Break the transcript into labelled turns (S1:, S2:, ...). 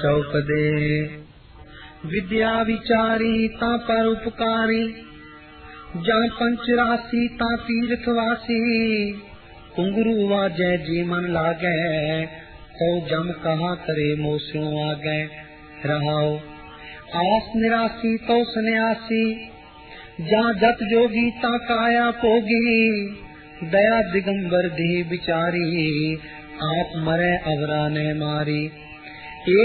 S1: चौपदे। विद्या विचारी ता पर उपकारी, जा पंचराशि ता तीर्थवासी। कुंगरू वाजै जी मन लागे, तो जम कहा करे मोस्यों आगे। रहाओ आस निराशी तो सन्यासी, जा जत जोगी ता काया पोगी। दया दिगंबर दी बिचारी, आप मरे अवरा ने मारी।